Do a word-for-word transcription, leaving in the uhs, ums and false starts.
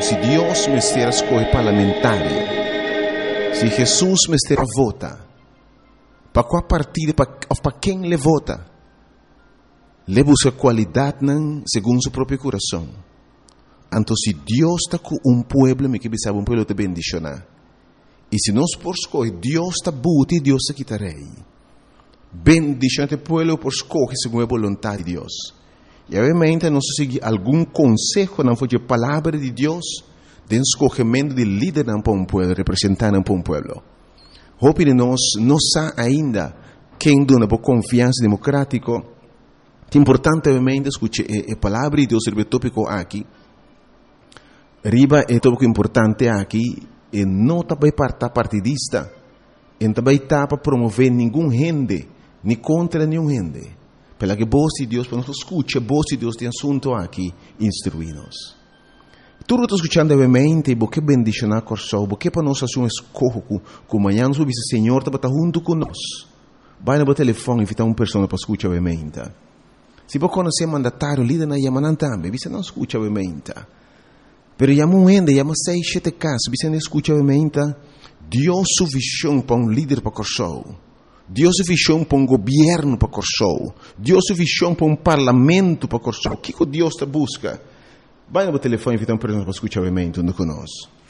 se Deus me estiver escolhe parlamentar, se Jesus me estiver vota, para qual partido, para quem le vota, le busca qualidade não, segundo seu próprio coração. Então, se Deus está com um povo, me que sabe um povo te bendicionar. E se nós por escolher, Deus está buti, Deus está quitarei. Bendicionate povo por escolher segundo a vontade de Deus. E obviamente nós seguimos algum conselho não foi a palavra de Deus, de escolhimento de líder para um povo, representante para um povo. Hope de nós não sabe ainda quem dona por confiança democrática. É importante obviamente escutar a palavra de Deus sobre o tópico aqui. Riba é tópico importante aqui, e não também para partidista, e também está para promover nenhum gente, nem contra nenhum gente. Pela que voz de Deus, para nós escutar a voz de Deus de assunto aqui, instruí-nos. Tudo está escutando obviamente, porque bendicionar corso, porque para nós fazer um escorro, como amanhã nós vamos dizer, Senhor, está junto conosco. Vai no telefone, invitar uma pessoa para escutar obviamente. Se você conhecer mandatário, líder na Yamanan também, você não escuta obviamente. Pero llama um ende, llama seis, sete casos, você não escuta obviamente. Deus sua visão para um líder para corso. Deus sua visão para um governo para corso. Deus sua visão para um parlamento para corso. O que Deus está busca? Vai no telefone e invitar uma pessoa para escutar obviamente, onde conosco.